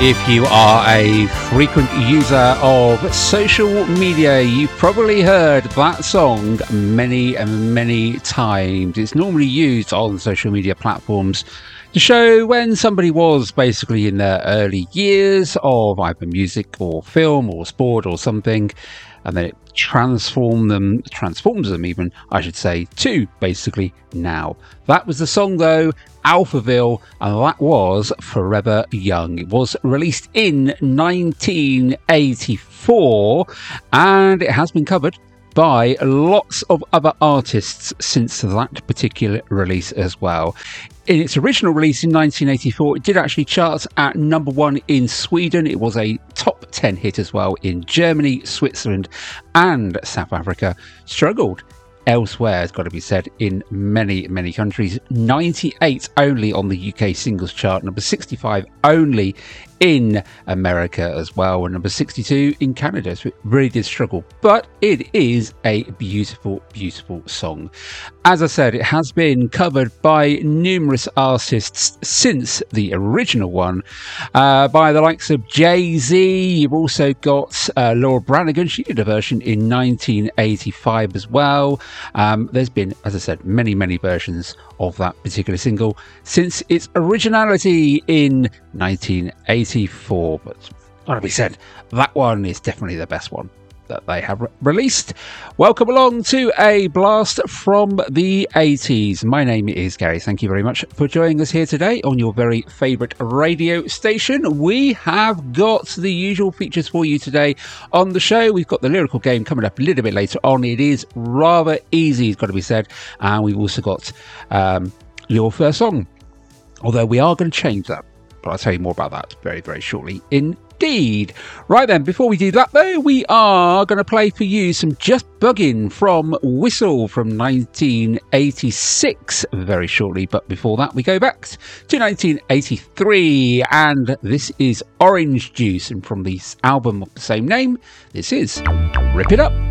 If you are a frequent user of social media, you've probably heard that song many and many times. It's normally used on social media platforms to show when somebody was basically in their early years of either music or film or sport or something, and then it transforms them even, I should say, to basically now. That was the song though, Alphaville, and that was Forever Young. It was released in 1984 and it has been covered by lots of other artists since that particular release as well. In its original release in 1984, it did actually chart at number 1 in Sweden. It was a top 10 hit as well in Germany, Switzerland and South Africa. Struggled elsewhere, it's got to be said, in many, many countries. 98 only on the UK singles chart, number 65 only in America as well, and number 62 in Canada. So it really did struggle, but it is a beautiful, beautiful song. As I said, it has been covered by numerous artists since the original one, by the likes of Jay-Z. You've also got Laura Branigan. She did a version in 1985 as well. There's been, as I said, many, many versions of that particular single since its originality in 1984. But gotta be said, that one is definitely the best one that they have released. Welcome along to a blast from the 80s. My name is Gary. Thank you very much for joining us here today on your very favourite radio station. We have got the usual features for you today on the show. We've got the lyrical game coming up a little bit later on. It is rather easy, it's got to be said. And we've also got your first song, although we are going to change that, but I'll tell you more about that very, very shortly indeed. Right then, before we do that though, we are going to play for you some Just Buggin' from Whistle from 1986 very shortly. But before that, we go back to 1983, and this is Orange Juice, and from the album of the same name, this is Rip It Up.